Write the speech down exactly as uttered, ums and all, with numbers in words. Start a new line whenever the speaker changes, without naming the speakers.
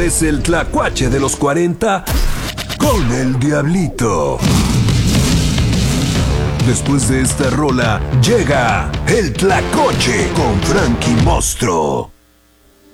es el Tlacuache de los cuarenta con el Diablito. Después de esta rola, llega el Tlacoche con Frankie Monstruo.